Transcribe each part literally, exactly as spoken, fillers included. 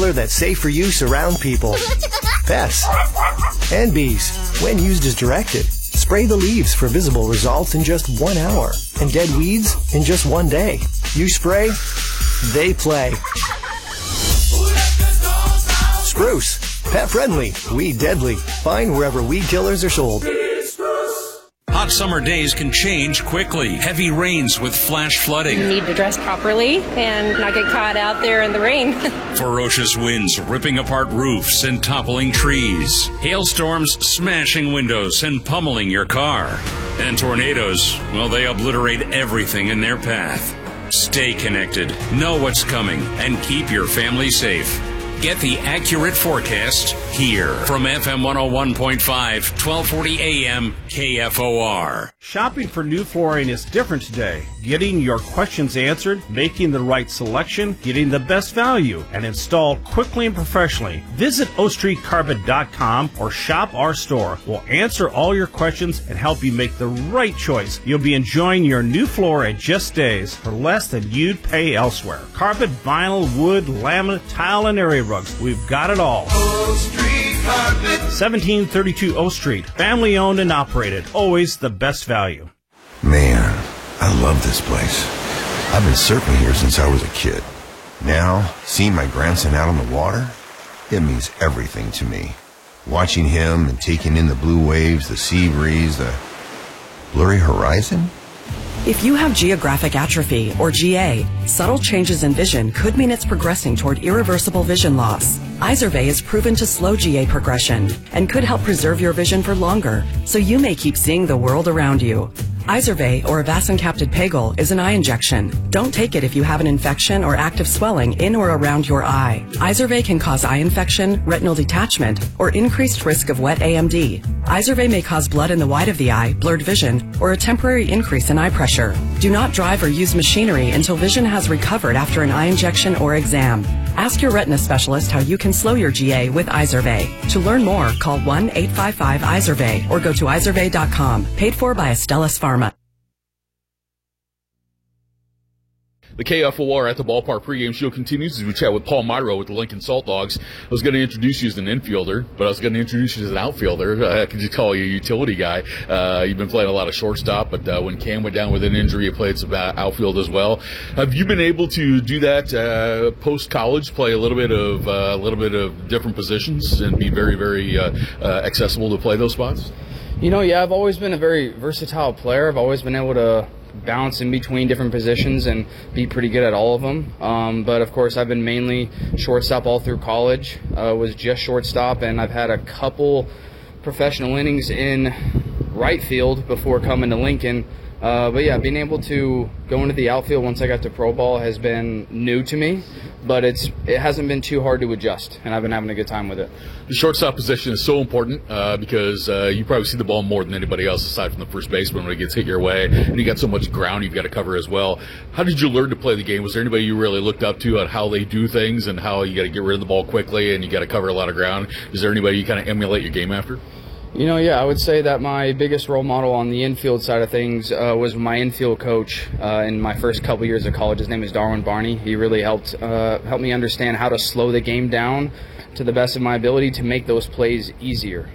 killer that's safe for use around people, pets, and bees. When used as directed, spray the leaves for visible results in just one hour and dead weeds in just one day. You spray, they play. Spruce, pet friendly, weed deadly. Find wherever weed killers are sold. Hot summer days can change quickly. Heavy rains with flash flooding. You need to dress properly and not get caught out there in the rain. Ferocious winds ripping apart roofs and toppling trees. Hailstorms smashing windows and pummeling your car. And tornadoes, well, they obliterate everything in their path. Stay connected, know what's coming, and keep your family safe. Get the accurate forecast here from F M one oh one point five, twelve forty A M K F O R. Shopping for new flooring is different today. Getting your questions answered, making the right selection, getting the best value, and installed quickly and professionally. Visit O Street Carpet dot com or shop our store. We'll answer all your questions and help you make the right choice. You'll be enjoying your new floor at Just Days for less than you'd pay elsewhere. Carpet, vinyl, wood, laminate, tile, and area rugs. We've got it all. O Street Carpet. seventeen thirty-two O Street. Family owned and operated. Always the best value. Man, I love this place. I've been surfing here since I was a kid. Now, seeing my grandson out on the water, it means everything to me. Watching him and taking in the blue waves, the sea breeze, the blurry horizon. If you have geographic atrophy, or G A, subtle changes in vision could mean it's progressing toward irreversible vision loss. Izervay is proven to slow G A progression and could help preserve your vision for longer, so you may keep seeing the world around you. Izervay, or avacincaptad pegol, is an eye injection. Don't take it if you have an infection or active swelling in or around your eye. Izervay can cause eye infection, retinal detachment, or increased risk of wet A M D. Izervay may cause blood in the white of the eye, blurred vision, or a temporary increase in eye pressure. Do not drive or use machinery until vision has recovered after an eye injection or exam. Ask your retina specialist how you can slow your G A with Izervay. To learn more, call one eight five five Izervay or go to izervay dot com. Paid for by Astellas Pharma. The K F O R at the Ballpark pregame show continues as we chat with Paul Myro with the Lincoln Salt Dogs. I was going to introduce you as an infielder, but I was going to introduce you as an outfielder. Uh, I could just call you a utility guy. Uh, you've been playing a lot of shortstop, but uh, when Cam went down with an injury, you played some outfield as well. Have you been able to do that uh, post-college, play a little bit of uh, a little bit of different positions and be very, very uh, uh, accessible to play those spots? You know, yeah, I've always been a very versatile player. I've always been able to bounce in between different positions and be pretty good at all of them. Um, but, of course, I've been mainly shortstop all through college, uh, was just shortstop, and I've had a couple professional innings in right field before coming to Lincoln. Uh, but, yeah, being able to go into the outfield once I got to pro ball has been new to me, but it's it hasn't been too hard to adjust, and I've been having a good time with it. The shortstop position is so important uh, because uh, you probably see the ball more than anybody else aside from the first baseman when it gets hit your way, and you got so much ground you've got to cover as well. How did you learn to play the game? Was there anybody you really looked up to on how they do things and how you got to get rid of the ball quickly and you got to cover a lot of ground? Is there anybody you kind of emulate your game after? You know, yeah, I would say that my biggest role model on the infield side of things uh, was my infield coach uh, in my first couple years of college. His name is Darwin Barney. He really helped uh, helped me understand how to slow the game down to the best of my ability to make those plays easier.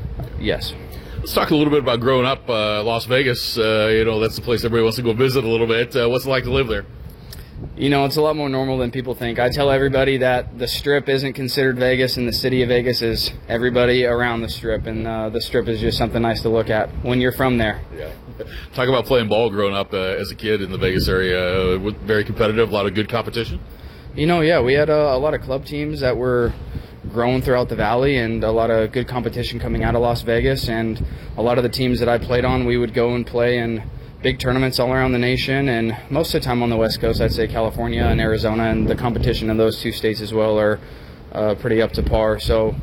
Yes. Let's talk a little bit about growing up uh, Las Vegas. Uh, you know, that's the place everybody wants to go visit a little bit. Uh, what's it like to live there? You know, it's a lot more normal than people think. I tell everybody that the Strip isn't considered Vegas, and the city of Vegas is everybody around the Strip, and uh, the Strip is just something nice to look at when you're from there. Yeah. Talk about playing ball growing up uh, as a kid in the Vegas area. Uh, very competitive, a lot of good competition? You know, yeah, we had a, a lot of club teams that were growing throughout the valley and a lot of good competition coming out of Las Vegas, and a lot of the teams that I played on, we would go and play in big tournaments all around the nation, and most of the time on the West Coast, I'd say California and Arizona, and the competition in those two states as well are uh, pretty up to par. So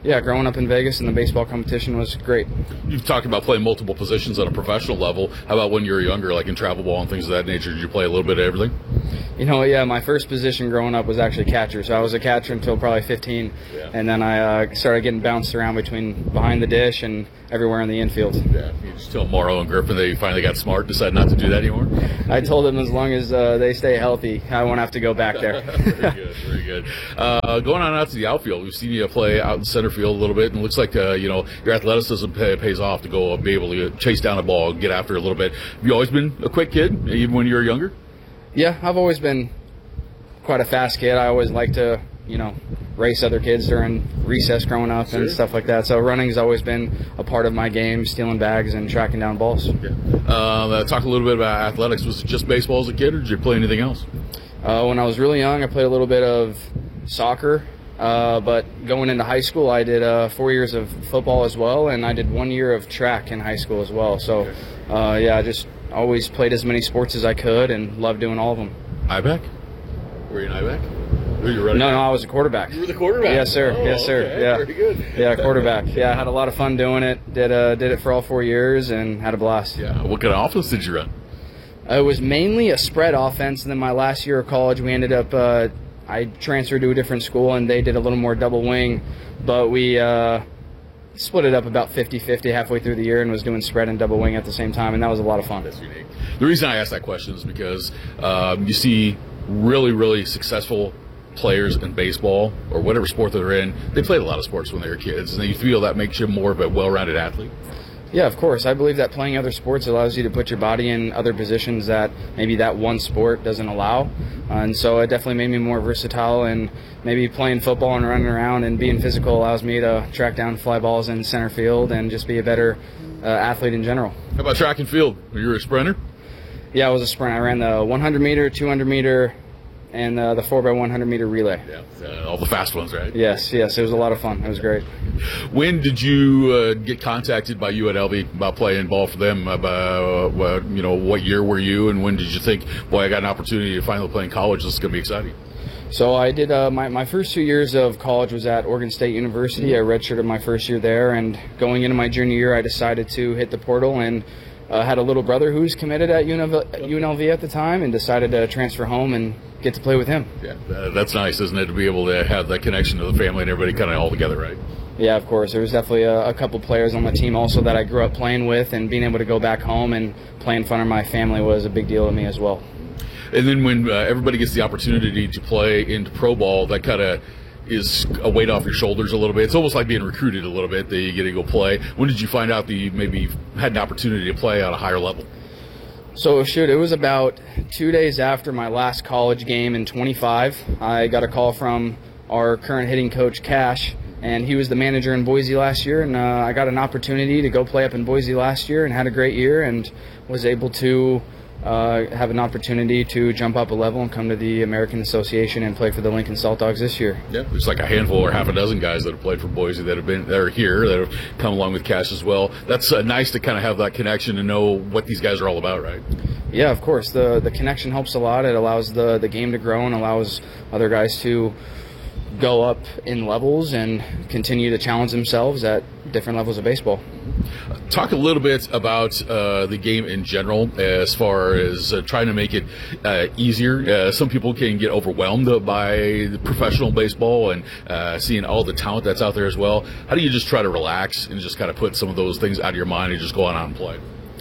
Yeah, growing up in Vegas and the baseball competition was great. You've talked about playing multiple positions on a professional level. How about when you were younger, like in travel ball and things of that nature? Did you play a little bit of everything? You know, yeah, my first position growing up was actually catcher. So I was a catcher until probably fifteen, yeah. and then I uh, started getting bounced around between behind the dish and everywhere in the infield. Yeah, you just tell Morrow and Griffin they finally got smart, decided not to do that anymore? I told them as long as uh, they stay healthy, I won't have to go back there. Very good, very good. Uh, going on out to the outfield, we've seen you play out in center field a little bit, and it looks like uh, you know your athleticism pay, pays off to go be able to chase down a ball, get after it a little bit. Have you always been a quick kid, even when you were younger? Yeah, I've always been quite a fast kid. I always liked to, you know, race other kids during recess growing up sure. and stuff like that. So running's always been a part of my game, stealing bags and tracking down balls. Yeah. Uh, talk a little bit about athletics. Was it just baseball as a kid, or did you play anything else? Uh, when I was really young, I played a little bit of soccer. Uh, but going into high school, I did uh, four years of football as well, and I did one year of track in high school as well. So, uh, yeah, I just always played as many sports as I could and loved doing all of them. I-back? Were you an I-back? Were you running? No, no, I was a quarterback. You were the quarterback? Yes, sir. Oh, yes, sir. Okay. Yeah. Very good. Yeah, quarterback. Yeah, I had a lot of fun doing it. Did uh, did it for all four years and had a blast. Yeah. What kind of offense did you run? Uh, it was mainly a spread offense, and then my last year of college, we ended up uh, I transferred to a different school, and they did a little more double wing, but we uh, split it up about fifty-fifty halfway through the year and was doing spread and double wing at the same time, and that was a lot of fun. That's unique. The reason I asked that question is because um, you see really, really successful players in baseball or whatever sport they're in. They played a lot of sports when they were kids, and you feel that makes you more of a well-rounded athlete. Yeah, of course. I believe that playing other sports allows you to put your body in other positions that maybe that one sport doesn't allow. Uh, and so it definitely made me more versatile, and maybe playing football and running around and being physical allows me to track down fly balls in center field and just be a better uh, athlete in general. How about track and field? Were you a sprinter? Yeah, I was a sprinter. I ran the one hundred meter, two hundred meter, and uh, the four by one hundred meter relay. Yeah, uh, all the fast ones, right? Yes, yes. It was a lot of fun. It was great. When did you uh, get contacted by U N L V about playing ball for them? About uh, you know, what year were you, and when did you think, boy, I got an opportunity to finally play in college? This is going to be exciting. So I did uh, my, my first two years of college was at Oregon State University. I redshirted my first year there, and going into my junior year, I decided to hit the portal and uh, had a little brother who was committed at U N L V at the time, and decided to transfer home and get to play with him. Yeah, uh, that's nice, isn't it, to be able to have that connection to the family and everybody kind of all together, right? Yeah, of course. There was definitely a, a couple players on the team also that I grew up playing with, and being able to go back home and play in front of my family was a big deal to me as well. And then when uh, everybody gets the opportunity to play into pro ball, that kind of is a weight off your shoulders a little bit. It's almost like being recruited a little bit that you get to go play. When did you find out that you maybe had an opportunity to play at a higher level? So, shoot, it was about two days after my last college game in twenty-five. I got a call from our current hitting coach, Cash, and he was the manager in Boise last year, and uh, I got an opportunity to go play up in Boise last year and had a great year and was able to uh, have an opportunity to jump up a level and come to the American Association and play for the Lincoln Salt Dogs this year. Yeah, there's like a handful or half a dozen guys that have played for Boise that have been that are here, that have come along with Cash as well. That's uh, nice to kind of have that connection and know what these guys are all about, right? Yeah, of course. The the connection helps a lot. It allows the, the game to grow and allows other guys to go up in levels and continue to challenge themselves at different levels of baseball. Talk a little bit about uh, the game in general as far as uh, trying to make it uh, easier. Uh, some people can get overwhelmed by the professional baseball and uh, seeing all the talent that's out there as well. How do you just try to relax and just kind of put some of those things out of your mind and just go on out and play?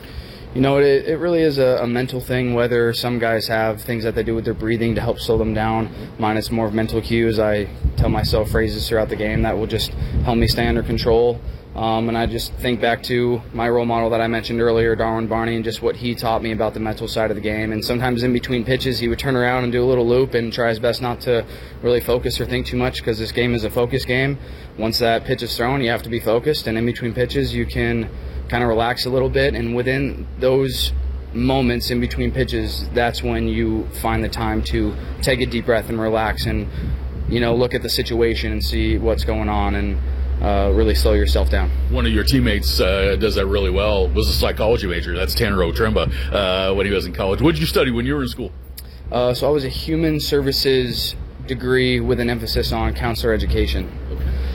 You know, it, it really is a, a mental thing, whether some guys have things that they do with their breathing to help slow them down. Mine is more of mental cues. I tell myself phrases throughout the game that will just help me stay under control. Um, and I just think back to my role model that I mentioned earlier, Darwin Barney, and just what he taught me about the mental side of the game. And sometimes in between pitches, he would turn around and do a little loop and try his best not to really focus or think too much, because this game is a focus game. Once that pitch is thrown, you have to be focused. And in between pitches, you can kind of relax a little bit, and within those moments in between pitches, that's when you find the time to take a deep breath and relax and, you know, look at the situation and see what's going on and uh, really slow yourself down. One of your teammates uh, does that really well, was a psychology major. That's Tanner Otremba uh, when he was in college. What did you study when you were in school? Uh, so I was a human services degree with an emphasis on counselor education. Okay.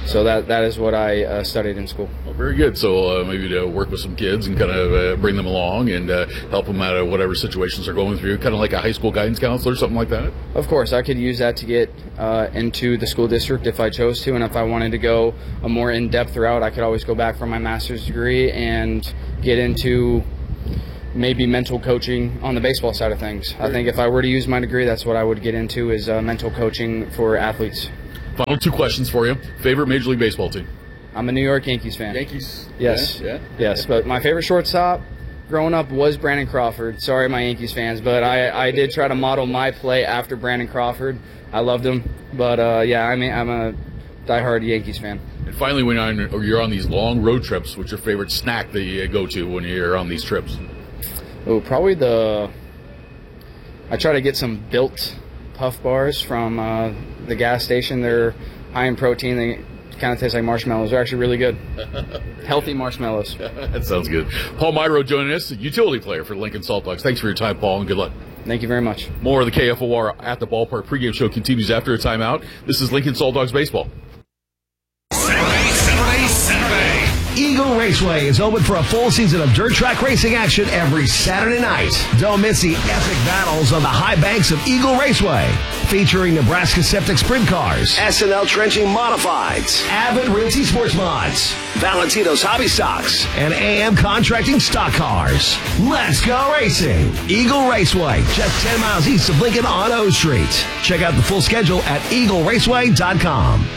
So that that is what I uh, studied in school. Well, very good. So uh, maybe to work with some kids and kind of uh, bring them along and uh, help them out of whatever situations they're going through, kind of like a high school guidance counselor, something like that? Of course, I could use that to get uh, into the school district if I chose to, and if I wanted to go a more in-depth route, I could always go back for my master's degree and get into maybe mental coaching on the baseball side of things. I think if I were to use my degree, that's what I would get into, is uh, mental coaching for athletes. Final two questions for you. Favorite Major League Baseball team? I'm a New York Yankees fan. Yankees? Yes. Yeah, yeah. Yes, but my favorite shortstop growing up was Brandon Crawford. Sorry, my Yankees fans, but I, I did try to model my play after Brandon Crawford. I loved him, but uh, yeah, I mean, I'm a diehard Yankees fan. And finally, when you're on, or you're on these long road trips, what's your favorite snack that you go to when you're on these trips? Oh, probably the... I try to get some Built Puff Bars from uh, the gas station. They're high in protein. They kind of taste like marshmallows. They're actually really good. Healthy marshmallows. That sounds good. Paul Myro joining us, a utility player for Lincoln Salt Dogs. Thanks for your time, Paul, and good luck. Thank you very much. More of the K F O R at the Ballpark pregame show continues after a timeout. This is Lincoln Salt Dogs Baseball. Saturday, Saturday, Saturday. Eagle Raceway is open for a full season of dirt track racing action every Saturday night. Don't miss the epic battles on the high banks of Eagle Raceway, featuring Nebraska Septic Sprint Cars, S N L Trenching Modifieds, Avid Realty Sports Mods, Valentino's Hobby Stocks, and A M Contracting Stock Cars. Let's go racing! Eagle Raceway, just ten miles east of Lincoln on O Street. Check out the full schedule at eagle raceway dot com.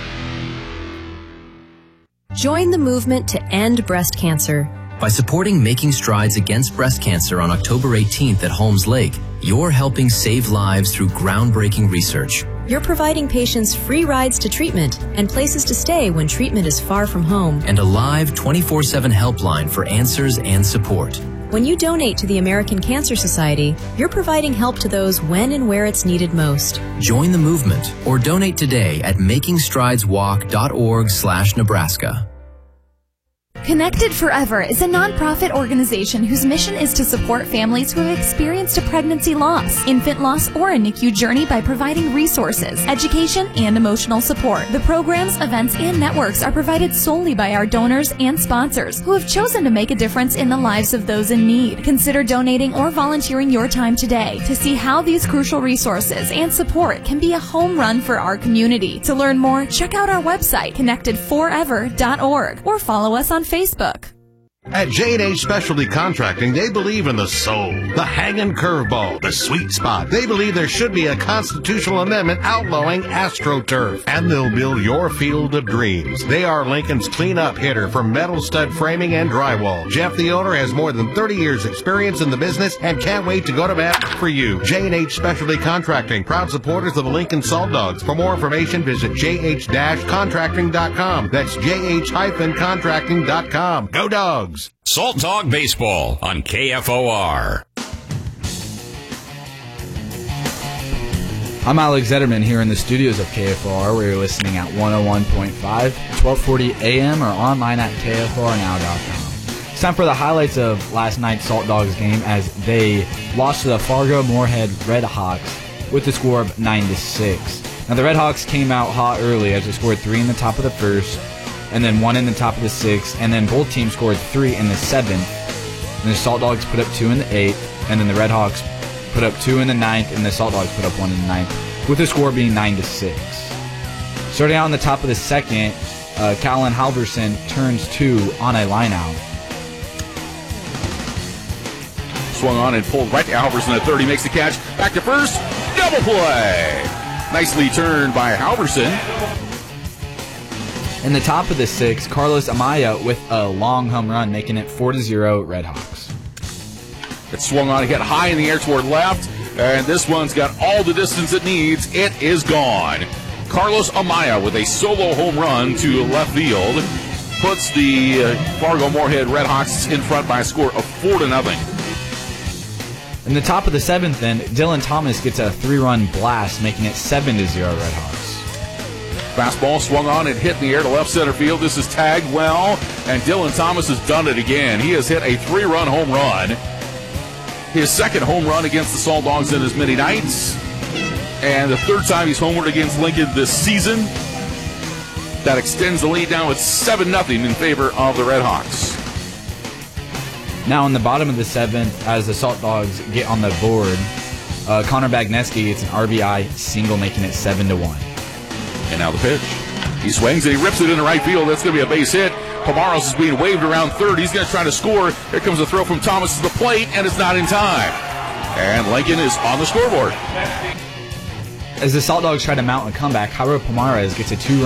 Join the movement to end breast cancer. By supporting Making Strides Against Breast Cancer on October eighteenth at Holmes Lake, you're helping save lives through groundbreaking research. You're providing patients free rides to treatment and places to stay when treatment is far from home. And a live twenty-four seven helpline for answers and support. When you donate to the American Cancer Society, you're providing help to those when and where it's needed most. Join the movement or donate today at making strides walk dot org slash Nebraska. Connected Forever is a nonprofit organization whose mission is to support families who have experienced a pregnancy loss, infant loss, or a N I C U journey by providing resources, education, and emotional support. The programs, events, and networks are provided solely by our donors and sponsors who have chosen to make a difference in the lives of those in need. Consider donating or volunteering your time today to see how these crucial resources and support can be a home run for our community. To learn more, check out our website, connected forever dot org, or follow us on Facebook. At J and H Specialty Contracting, they believe in the soul, the hanging curveball, the sweet spot. They believe there should be a constitutional amendment outlawing AstroTurf, and they'll build your field of dreams. They are Lincoln's clean-up hitter for metal stud framing and drywall. Jeff, the owner, has more than thirty years experience in the business and can't wait to go to bat for you. J and H Specialty Contracting, proud supporters of the Lincoln Salt Dogs. For more information, visit j h dash contracting dot com. That's j h dash contracting dot com. Go Dogs! Salt Dog Baseball on K F O R. I'm Alex Zetterman here in the studios of K F O R, where you're listening at one oh one point five, twelve forty A M, or online at k f o r now dot com. It's time for the highlights of last night's Salt Dogs game as they lost to the Fargo-Moorhead Red Hawks with the score of nine to six. Now, the Red Hawks came out hot early as they scored three in the top of the first, and then one in the top of the sixth, and then both teams scored three in the seventh. And the Salt Dogs put up two in the eighth, and then the Red Hawks put up two in the ninth, and the Salt Dogs put up one in the ninth, with the score being nine to six. Starting out in the top of the second, uh, Callan Halverson turns two on a lineout. Swung on and pulled right to Halverson at third. He makes the catch. Back to first. Double play. Nicely turned by Halverson. In the top of the sixth, Carlos Amaya with a long home run, making it four to zero Red Hawks. It swung on and got high in the air toward left, and this one's got all the distance it needs. It is gone. Carlos Amaya with a solo home run to left field puts the uh, Fargo-Moorhead Red Hawks in front by a score of four to nothing. In the top of the seventh, then, Dylan Thomas gets a three-run blast, making it seven to zero Red Hawks. Fastball swung on and hit in the air to left center field. This is tagged well, and Dylan Thomas has done it again. He has hit a three-run home run. His second home run against the Salt Dogs in as many nights, and the third time he's homered against Lincoln this season. That extends the lead down with seven nothing in favor of the Red Hawks. Now in the bottom of the seventh, as the Salt Dogs get on the board, uh, Connor Bagneski gets an R B I single, making it seven to one. And now the pitch. He swings and he rips it into right field. That's going to be a base hit. Pomaros is being waved around third. He's going to try to score. Here comes a throw from Thomas to the plate, and it's not in time. And Lincoln is on the scoreboard. As the Salt Dogs try to mount a comeback, Jairo Pomares gets a two-run